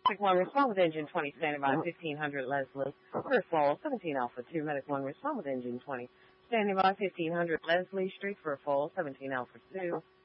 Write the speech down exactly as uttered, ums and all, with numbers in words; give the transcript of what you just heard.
Medic one, respond with engine twenty, standing by fifteen hundred Leslie. First fall, seventeen Alpha two. Medic one, respond with engine twenty, standing by fifteen hundred Leslie Street for fall, seventeen Alpha two.